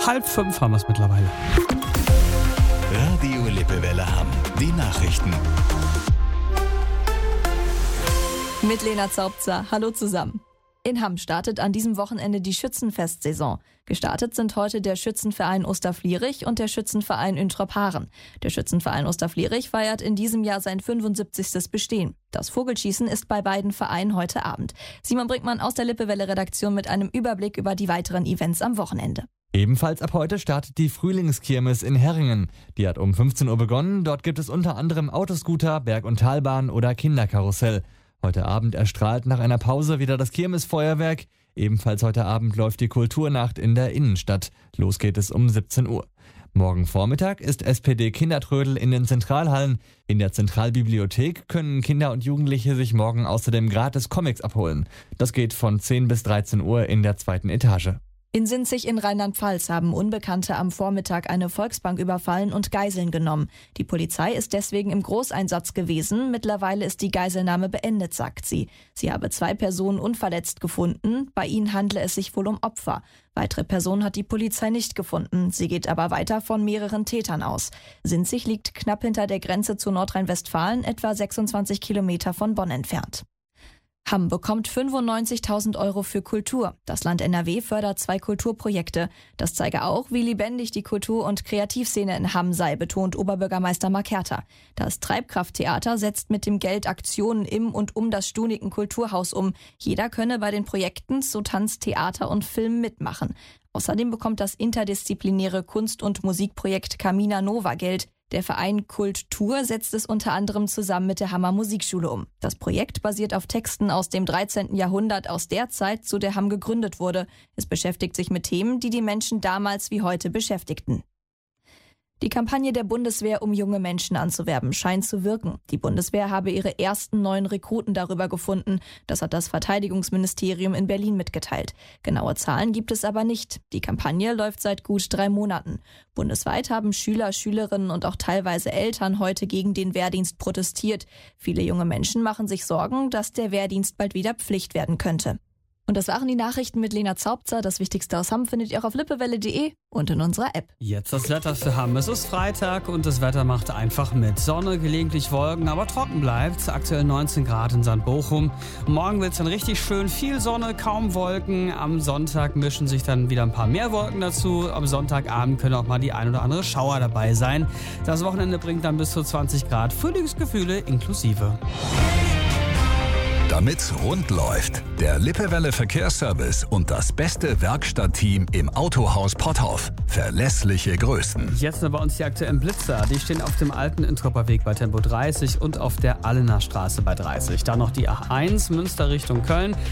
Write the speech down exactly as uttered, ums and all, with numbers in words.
Halb fünf haben wir es mittlerweile. Radio Lippewelle Hamm. Die Nachrichten. Mit Lena Zaubzer. Hallo zusammen. In Hamm startet an diesem Wochenende die Schützenfestsaison. Gestartet sind heute der Schützenverein Osterflierich und der Schützenverein Üntrop-Haren. Der Schützenverein Osterflierich feiert in diesem Jahr sein fünfundsiebzigstes Bestehen. Das Vogelschießen ist bei beiden Vereinen heute Abend. Simon Brinkmann aus der Lippewelle-Redaktion mit einem Überblick über die weiteren Events am Wochenende. Ebenfalls ab heute startet die Frühlingskirmes in Herringen. Die hat um fünfzehn Uhr begonnen. Dort gibt es unter anderem Autoscooter, Berg- und Talbahn oder Kinderkarussell. Heute Abend erstrahlt nach einer Pause wieder das Kirmesfeuerwerk. Ebenfalls heute Abend läuft die Kulturnacht in der Innenstadt. Los geht es um siebzehn Uhr. Morgen Vormittag ist S P D-Kindertrödel in den Zentralhallen. In der Zentralbibliothek können Kinder und Jugendliche sich morgen außerdem gratis Comics abholen. Das geht von zehn bis dreizehn Uhr in der zweiten Etage. In Sinzig in Rheinland-Pfalz haben Unbekannte am Vormittag eine Volksbank überfallen und Geiseln genommen. Die Polizei ist deswegen im Großeinsatz gewesen. Mittlerweile ist die Geiselnahme beendet, sagt sie. Sie habe zwei Personen unverletzt gefunden. Bei ihnen handle es sich wohl um Opfer. Weitere Personen hat die Polizei nicht gefunden. Sie geht aber weiter von mehreren Tätern aus. Sinzig liegt knapp hinter der Grenze zu Nordrhein-Westfalen, etwa sechsundzwanzig Kilometer von Bonn entfernt. Hamm bekommt fünfundneunzigtausend Euro für Kultur. Das Land N R W fördert zwei Kulturprojekte. Das zeige auch, wie lebendig die Kultur- und Kreativszene in Hamm sei, betont Oberbürgermeister Mark Herter. Das Treibkraft-Theater setzt mit dem Geld Aktionen im und um das Stuniken Kulturhaus um. Jeder könne bei den Projekten zu Tanz, Theater und Film mitmachen. Außerdem bekommt das interdisziplinäre Kunst- und Musikprojekt Camina Nova Geld. Der Verein Kultur setzt es unter anderem zusammen mit der Hammer Musikschule um. Das Projekt basiert auf Texten aus dem dreizehnten Jahrhundert, aus der Zeit, zu der Hamm gegründet wurde. Es beschäftigt sich mit Themen, die die Menschen damals wie heute beschäftigten. Die Kampagne der Bundeswehr, um junge Menschen anzuwerben, scheint zu wirken. Die Bundeswehr habe ihre ersten neuen Rekruten darüber gefunden. Das hat das Verteidigungsministerium in Berlin mitgeteilt. Genaue Zahlen gibt es aber nicht. Die Kampagne läuft seit gut drei Monaten. Bundesweit haben Schüler, Schülerinnen und auch teilweise Eltern heute gegen den Wehrdienst protestiert. Viele junge Menschen machen sich Sorgen, dass der Wehrdienst bald wieder Pflicht werden könnte. Und das waren die Nachrichten mit Lena Zaubzer. Das Wichtigste aus Hamm findet ihr auch auf lippewelle punkt de und in unserer App. Jetzt das Wetter für Hamm. Es ist Freitag und das Wetter macht einfach mit. Sonne, gelegentlich Wolken, aber trocken bleibt. Aktuell neunzehn Grad in Sankt Bochum. Morgen wird es dann richtig schön. Viel Sonne, kaum Wolken. Am Sonntag mischen sich dann wieder ein paar mehr Wolken dazu. Am Sonntagabend können auch mal die ein oder andere Schauer dabei sein. Das Wochenende bringt dann bis zu zwanzig Grad. Frühlingsgefühle inklusive. Damit's rund läuft, der Lippewelle Verkehrsservice und das beste Werkstattteam im Autohaus Potthoff. Verlässliche Größen. Jetzt noch bei uns die aktuellen Blitzer. Die stehen auf dem alten Inntropper Weg bei Tempo dreißig und auf der Allener Straße bei dreißig. Dann noch die A eins Münster Richtung Köln.